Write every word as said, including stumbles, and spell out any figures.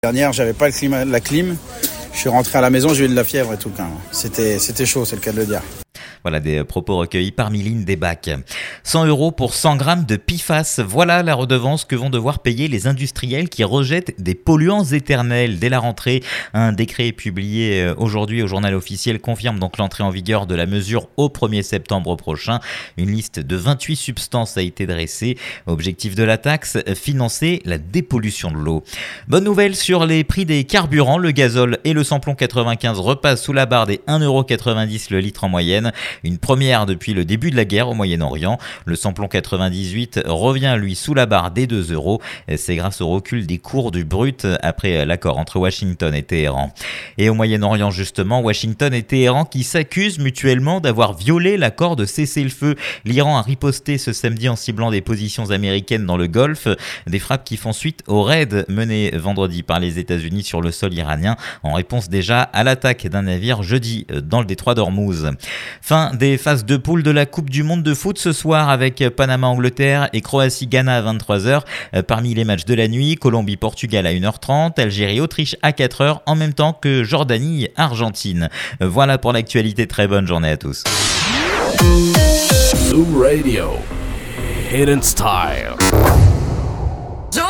Dernière, j'avais pas le climat, la clim. Je suis rentré à la maison, j'ai eu de la fièvre et tout. C'était, c'était chaud, c'est le cas de le dire. Voilà des propos recueillis par Mylène Debac. cent euros pour cent grammes de P F A S. Voilà la redevance que vont devoir payer les industriels qui rejettent des polluants éternels. Dès la rentrée, un décret publié aujourd'hui au journal officiel confirme donc l'entrée en vigueur de la mesure au premier septembre prochain. Une liste de vingt-huit substances a été dressée. Objectif de la taxe, financer la dépollution de l'eau. Bonne nouvelle sur les prix des carburants. Le gazole et le samplon quatre-vingt-quinze repassent sous la barre des un euro quatre-vingt-dix le litre en moyenne. Une première depuis le début de la guerre au Moyen-Orient. Le samplon quatre-vingt-dix-huit revient lui sous la barre des deux euros. C'est grâce au recul des cours du brut après l'accord entre Washington et Téhéran. Et au Moyen-Orient justement, Washington et Téhéran qui s'accusent mutuellement d'avoir violé l'accord de cessez-le-feu. L'Iran a riposté ce samedi en ciblant des positions américaines dans le Golfe. Des frappes qui font suite au raid mené vendredi par les États-Unis sur le sol iranien en réponse déjà à l'attaque d'un navire jeudi dans le détroit d'Ormuz. Fin des phases de poule de la Coupe du Monde de foot ce soir avec Panama-Angleterre et Croatie-Ghana à vingt-trois heures. Parmi les matchs de la nuit, Colombie-Portugal à une heure trente, Algérie-Autriche à quatre heures, en même temps que Jordanie-Argentine. Voilà pour l'actualité, très bonne journée à tous. Zoom Radio, Hidden Style.